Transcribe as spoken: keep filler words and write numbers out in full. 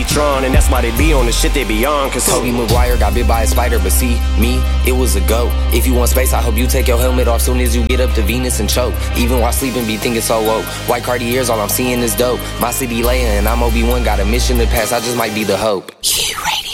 Tron, and that's why they be on the shit they be on. Cause Tobey Maguire got bit by a spider, but see, me, it was a goat. If you want space, I hope you take your helmet off soon as you get up to Venus and choke. Even while sleeping, be thinking so woke. White Cartiers, all I'm seeing is dope. My city laying, and I'm Obi-Wan, got a mission to pass, I just might be the hope. You radio.